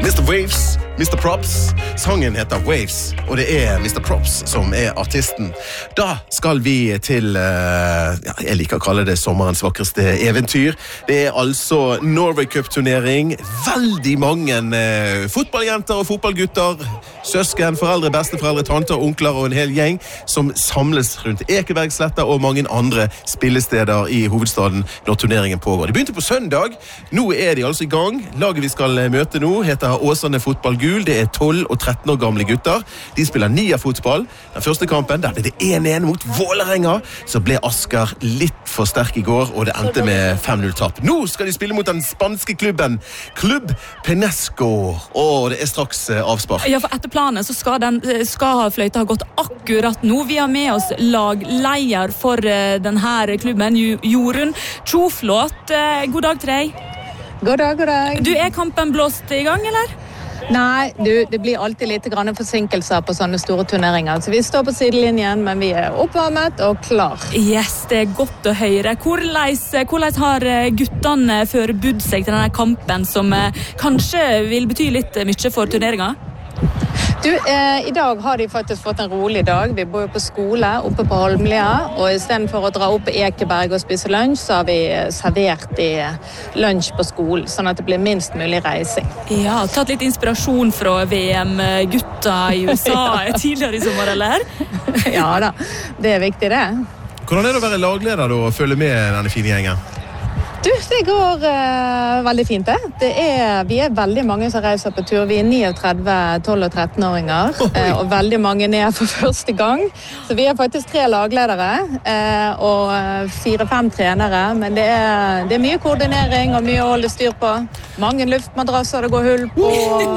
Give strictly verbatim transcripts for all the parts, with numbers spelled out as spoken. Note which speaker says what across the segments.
Speaker 1: mister Waves, mister Props. Sangen heter Waves, og det er mister Props som er artisten. Da skal vi til, ja, jeg liker å kalle det sommerens vakreste eventyr. Det er altså Norway Cup-turnering. Veldig mange eh, fotballjenter og fotballgutter, søsken, foreldre, besteforeldre, tanter, onkler og en hel gjeng som samles rundt Ekebergsletta og mange andre spillesteder i hovedstaden når turneringen pågår. Det begynte på søndag. Nå er de altså i gang. Laget vi skal møte nå heter Åsane Fotball Gul. Det er tolv og tretten år gamle gutter. De spiller Nia-fotball. Den første kampen, der ble det en en mot Vålerenga. Så ble Asker litt for sterk i går, og det endte med fem null tapp. Nå skal de spille mot den spanske klubben, Club Penasco. Og det er straks avspark.
Speaker 2: Ja, for etter planen så skal, den, skal fløyta ha gått akkurat nå. Vi har med oss lagleier for denne klubben, Jorunn Tjoflåt. God dag til deg.
Speaker 3: God dag, god dag.
Speaker 2: Du, er kampen blåst i gang, eller?
Speaker 3: Nei, du, det blir alltid litt grann forsinkelser på sånne store turneringer. Så vi står på sidelinjen, men vi er oppvarmet og klar.
Speaker 2: Yes, det er godt å høre. Hvordan, hvordan har guttene forberedt seg til denne kampen som kanskje vil bety litt mye for turneringen?
Speaker 3: Du, eh, I dag har de faktisk fått en rolig dag. Vi bor jo på skole oppe på Holmlia, og i stedet for å dra opp på Ekeberg og spise lunsj, så har vi servert i lunsj på skolen, sånn at det blir minst mulig reising.
Speaker 2: Ja, tatt litt inspirasjon fra V M-gutta i U S A tidligere i sommer, eller?
Speaker 3: Ja da, det er viktig det.
Speaker 1: Hvordan er det å være lagleder da, og følge med denne fine gjengen?
Speaker 3: Du, det går uh, veldig fint det. det er, vi er veldig mange som reiser på tur. Vi er trettini, tolv og tretten-åringer, uh, og veldig mange er for første gang. Så vi er faktisk tre lagledere uh, og fire-fem trenere, men det er, det er mye koordinering og mye å holde styr på. Mange luftmadrasser det går hull på,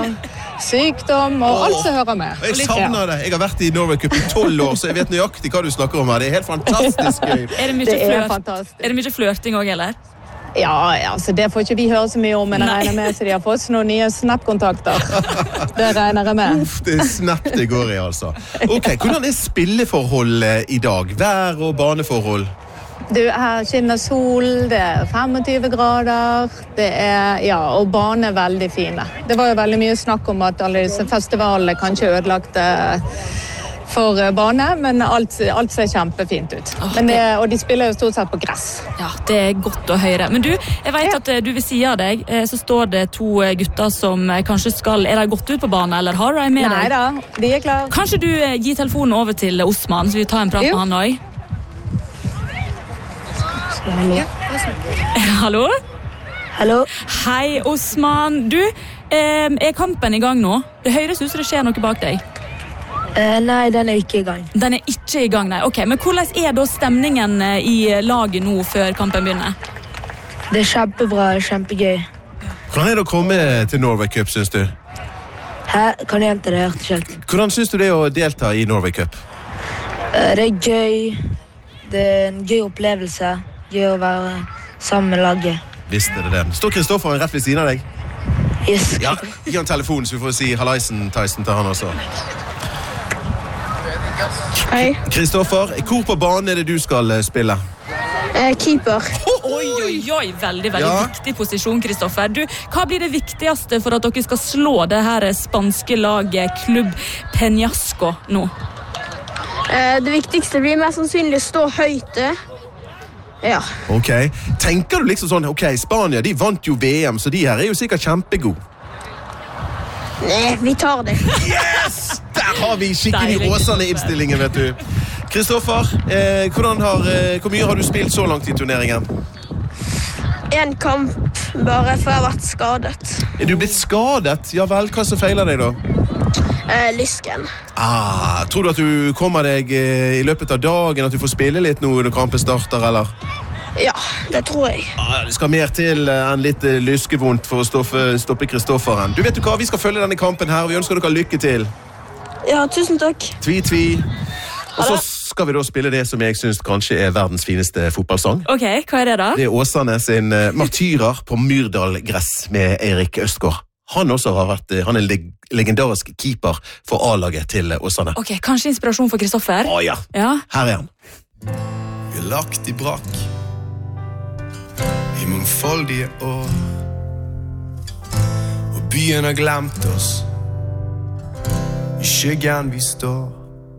Speaker 3: sykdom og alt som hører med.
Speaker 1: Jeg savner det. Jeg har vært i Norway Cup i tolv år, så jeg vet nøyaktig hva du snakker om her. Det er helt fantastisk gøy.
Speaker 2: Er det mye,
Speaker 3: det er
Speaker 2: flørt? Er det mye flørting også, eller?
Speaker 3: Ja, altså det får ikke vi høre så mye om, men jeg regner med, så de har fått noen nye Snap-kontakter. Det regner jeg med.
Speaker 1: Uff, det er Snap det går i, altså. Ok, hvordan er spilleforholdet i dag? Vær- og baneforhold?
Speaker 3: Du, her skinner sol, det er tjuefem grader, det er, ja, og bane er veldig fine. Det var jo veldig mye snakk om at alle disse festivalene kanskje ødelagte for bane, men alt, alt ser kjempefint ut. Oh, men det, og de spiller jo stort sett på gress.
Speaker 2: Ja, det er godt å høre. Men du, jeg vet at du ved siden av deg, så står det to gutter som kanskje skal, er de gått ut på banen, eller har de med deg?
Speaker 3: Nei da, de er klar.
Speaker 2: Kanskje du gir telefonen over til Osman, så vi tar en prat med han også?
Speaker 4: Hallo.
Speaker 2: Hallo?
Speaker 4: Hallo.
Speaker 2: Hei, Osman. Du, er kampen i gang nå? Det høres ut som det skjer noe bak deg.
Speaker 4: Uh, nei, den er ikke i gang.
Speaker 2: Den er ikke i gang, nei. Ok, men hvordan er da stemningen i laget nå før kampen begynner?
Speaker 4: Det er kjempebra, kjempegøy.
Speaker 1: Hvordan er det å komme til Norway Cup, synes du?
Speaker 4: Hæ? Kan jeg gjenta det? Jeg hørte ikke helt.
Speaker 1: Hvordan synes du det er å delta i Norway Cup?
Speaker 4: Uh, det er gøy. Det er en gøy opplevelse. Gøy å være sammen med laget.
Speaker 1: Visst er det det. Står Kristoffer rett ved siden av deg?
Speaker 4: Yes.
Speaker 1: Ja, gi han telefonen, så vi får si hallaisen Tyson til han også.
Speaker 5: Hei.
Speaker 1: Kristoffer, hvor på banen er det du skal spille?
Speaker 5: Eh, keeper.
Speaker 2: Oi, oi, oi, veldig, veldig
Speaker 1: Ja.
Speaker 2: viktig posisjon, Kristoffer. Du, hva blir det viktigste for at dere skal slå det her spanske laget Club Penasco nå?
Speaker 5: Eh, det viktigste blir mest sannsynlig å stå høyt. Ja.
Speaker 1: Ok, tenker du liksom sånn, ok, Spania, de vant jo V M, så de her er jo sikkert kjempegod.
Speaker 5: Nei, vi tar det.
Speaker 1: Yes! Der har vi skikkelig
Speaker 2: Deilig.
Speaker 1: Åsane-innstillingen, vet du. Kristoffer, eh, hvordan har, eh, hvor mye har du spilt så langt i turneringen?
Speaker 5: En kamp bare for jeg har vært skadet.
Speaker 1: Er du blitt skadet? Ja vel, hva som feiler deg da?
Speaker 5: Eh, lysken.
Speaker 1: Ah, tror du at du kommer deg eh, i løpet av dagen, at du får spille litt nå når kampen starter, eller?
Speaker 5: Ja, det tror jeg.
Speaker 1: Ah, det skal mer til eh, enn litt eh, lyskevondt for å stoppe, stoppe Kristofferen. Du vet du hva, vi skal følge denne kampen her, vi ønsker dere lykke til.
Speaker 5: Ja, tusen takk.
Speaker 1: Tvi, tvi. Og så skal vi da spille det som jeg synes kanskje er verdens fineste fotballsang.
Speaker 2: Ok, hva er det da?
Speaker 1: Det er Åsane sin uh, Martyrer på Myrdal gress med Eirik Østgaard. Han også har vært, uh, han er leg legendarisk keeper for A-laget til uh, Åsane.
Speaker 2: Ok, kanskje inspirasjon for Kristoffer?
Speaker 1: Å ja,
Speaker 2: Ja.
Speaker 1: her er han.
Speaker 6: Vi er lagt i brakk I mangfoldige år Og Byen har glemt oss. I skyggen vi står.